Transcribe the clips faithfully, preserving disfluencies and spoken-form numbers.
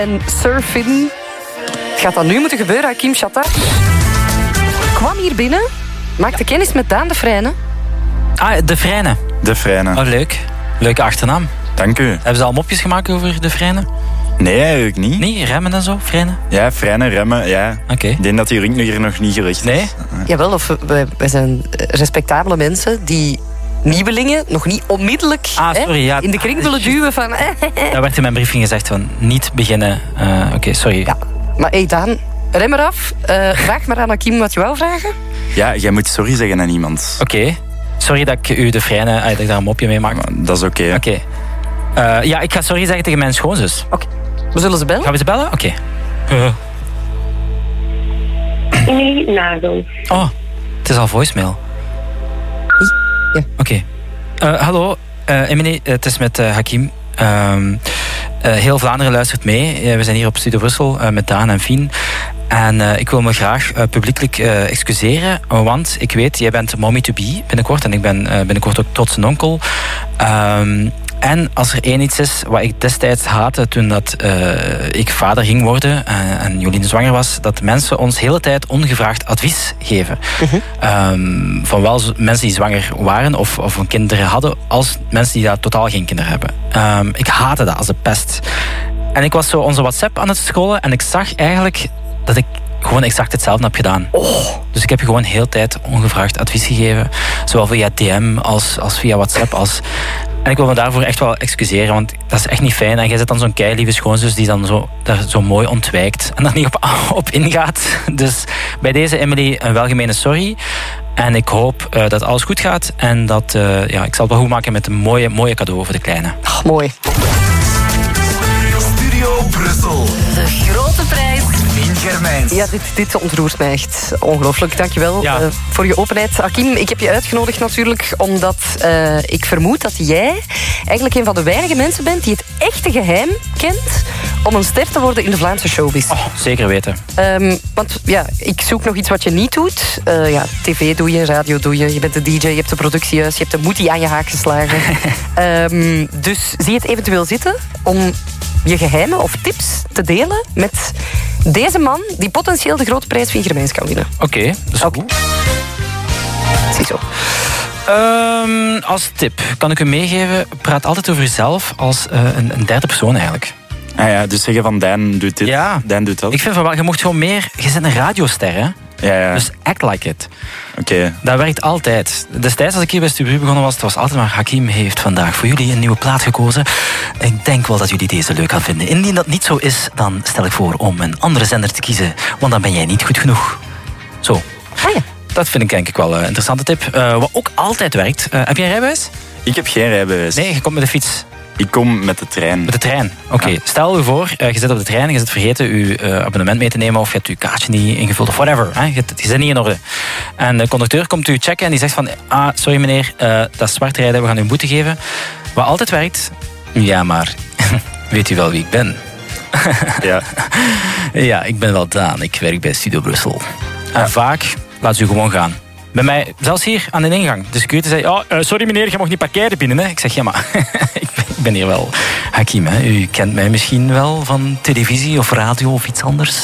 En surfing. Gaat dat nu moeten gebeuren, Hakim Shatta? Kwam hier binnen, maakte kennis met Daan de Vrijne. Ah, de Vrijne. De Vrijne. Oh, leuk. Leuke achternaam. Dank u. Hebben ze al mopjes gemaakt over de Vrijne? Nee, eigenlijk niet. Nee, remmen en zo, Vrijne? Ja, Vrijne, remmen, ja. Oké. Okay. Ik denk dat die ring hier nog niet gericht nee? is. Nee? Jawel, of wij, wij zijn respectabele mensen die nieuwelingen nog niet onmiddellijk ah, sorry, hè, ja. in de kring willen duwen van... Daar werd in mijn briefing gezegd van niet beginnen. Uh, Oké, okay, sorry. Ja, maar hey Daan, rem eraf. Uh, vraag maar aan Hakim wat je wou vragen. Ja, jij moet sorry zeggen aan iemand. Oké. Okay. Sorry dat ik u de Vrijne, uh, dat ik daar een mopje mee maak. Maar dat is oké. Okay. Oké. Okay. Uh, ja, ik ga sorry zeggen tegen mijn schoonzus. Oké. Okay. We zullen ze bellen? Gaan we ze bellen? Oké. Okay. Uh. Emily Nagel. Oh, het is al voicemail. Ja. Oké. Okay. Uh, hallo, uh, Emily, het is met uh, Hakim. Uh, uh, heel Vlaanderen luistert mee. Uh, we zijn hier op Studio Brussel uh, met Daan en Fien. En uh, ik wil me graag uh, publiekelijk uh, excuseren, want ik weet, jij bent mommy to be binnenkort en ik ben uh, binnenkort ook trots een onkel. Um, En als er één iets is wat ik destijds haatte toen dat, uh, ik vader ging worden uh, en Jolien zwanger was, dat mensen ons de hele tijd ongevraagd advies geven. Uh-huh. Um, van wel mensen die zwanger waren of, of kinderen hadden, als mensen die daar totaal geen kinderen hebben. Um, ik haatte dat als de pest. En ik was zo onze WhatsApp aan het scrollen en ik zag eigenlijk dat ik gewoon exact hetzelfde heb gedaan. Oh. Dus ik heb je gewoon de hele tijd ongevraagd advies gegeven. Zowel via D M als, als via WhatsApp. Als... En ik wil me daarvoor echt wel excuseren, want dat is echt niet fijn. En jij zit dan zo'n keilieve schoonzus die dan zo, daar zo mooi ontwijkt en daar niet op, op ingaat. Dus bij deze, Emily, een welgemene sorry. En ik hoop uh, dat alles goed gaat. En dat uh, ja, ik zal het wel goed maken met een mooie, mooie cadeau voor de kleine. Oh, mooi. Studio Brussel. De grote prijs. Fien Germijns. Ja, dit, dit ontroert mij echt ongelooflijk. Dankjewel ja. uh, voor je openheid. Hakim, ik heb je uitgenodigd natuurlijk omdat uh, ik vermoed dat jij eigenlijk een van de weinige mensen bent die het echte geheim kent om een ster te worden in de Vlaamse showbiz. Oh, zeker weten. Um, want ja, ik zoek nog iets wat je niet doet. Uh, ja, tv doe je, radio doe je, je bent de D J, je hebt de productiehuis, je hebt de moetie aan je haak geslagen. um, dus zie je het eventueel zitten om je geheimen of tips te delen met deze man die potentieel de grote prijs van Germijns kan winnen. Oké, okay, dat is okay. goed. Ziezo. Um, als tip kan ik u meegeven, praat altijd over jezelf als uh, een, een derde persoon eigenlijk. Ah ja, dus zeggen van Daan doet dit, ja. Daan doet dat. Ik vind van wel, je mocht gewoon meer, je bent een radioster, hè? Ja, ja. Dus act like it. Oké. Okay. Dat werkt altijd. Destijds als ik hier bij Studio begonnen was, het was altijd maar Hakim heeft vandaag voor jullie een nieuwe plaat gekozen. Ik denk wel dat jullie deze leuk gaan vinden. Indien dat niet zo is, dan stel ik voor om een andere zender te kiezen, want dan ben jij niet goed genoeg. Zo. Ah ja. Dat vind ik denk ik wel een interessante tip. Uh, wat ook altijd werkt. Uh, heb jij een rijbewijs? Ik heb geen rijbewijs. Nee, je komt met de fiets. Ik kom met de trein. Met de trein, oké. Okay. Ja. Stel je voor, uh, je zit op de trein en je zit vergeten je uh, abonnement mee te nemen of je hebt je kaartje niet ingevuld of whatever. Hè? Je, je zit niet in orde. En de conducteur komt u checken en die zegt van ah, sorry meneer, uh, dat is zwart rijden, we gaan u een boete geven. Wat altijd werkt, ja maar, weet u wel wie ik ben? Ja. Ja, ik ben wel Daan, ik werk bij Studio Brussel. En ja. vaak laat ze u gewoon gaan. Bij mij, zelfs hier aan de ingang. De security zei, oh, uh, sorry meneer, je mag niet parkeren binnen. Hè? Ik zeg, ja maar, ik, ben, ik ben hier wel Hakim. Hè? U kent mij misschien wel van televisie of radio of iets anders.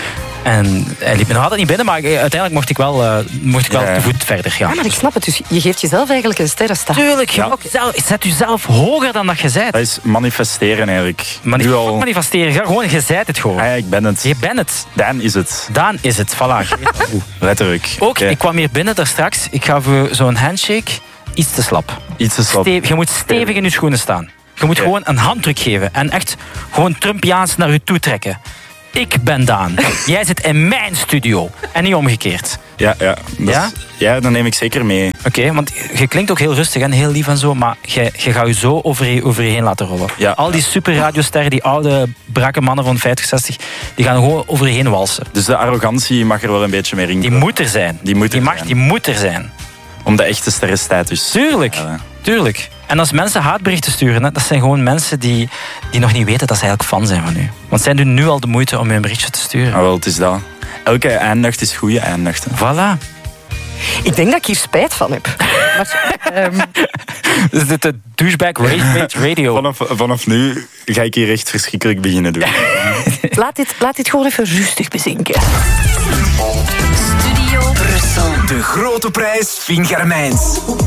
En hij liep me nog altijd niet binnen, maar uiteindelijk mocht ik wel, uh, mocht ik wel ja. te voet verder gaan. Ja, maar ik snap het. Dus je geeft jezelf eigenlijk een sterrenstaat. Tuurlijk, je ja. zelf, zet jezelf hoger dan dat je bent. Dat is manifesteren eigenlijk. Manif- al... Manifesteren, ja, gewoon, je zijt het gewoon. Ah, ja, ik ben het. Je bent het. Daan is het. Daan is het, voilà. Letterlijk. Ook, okay. Ik kwam hier binnen daar straks. Ik gaf u zo'n handshake. Iets te slap. Iets te slap. Stevig, je moet stevig in je schoenen staan. Je moet okay. gewoon een handdruk geven. En echt gewoon Trumpiaans naar u toe trekken. Ik ben Daan. Jij zit in mijn studio. En niet omgekeerd. Ja, ja. Dat ja? Is, ja, dan neem ik zeker mee. Oké, okay, want je klinkt ook heel rustig en heel lief en zo, maar je, je gaat je zo over je, over je heen laten rollen. Ja. Al die superradiosterren, die oude, brakke mannen van vijftig, zestig, die gaan gewoon over je heen walsen. Dus de arrogantie mag er wel een beetje meer in komen. Die moet er zijn. Die, moet er die, mag, zijn. die moet er zijn. Om de echte sterrenstatus. Tuurlijk, ja. tuurlijk. En als mensen haatberichten sturen, hè, dat zijn gewoon mensen die, die nog niet weten dat ze eigenlijk fan zijn van u. Want zij doen nu al de moeite om je een berichtje te sturen. Ah, wel, het is dat. Elke aandacht is goede aandacht. Hè. Voilà. Ik denk dat ik hier spijt van heb. Maar, um... Is dit de douchebag Rage Radio? Vanaf, vanaf nu ga ik hier echt verschrikkelijk beginnen doen. laat, dit, laat dit gewoon even rustig bezinken. Studio Brussel. De grote prijs Fien Germijns.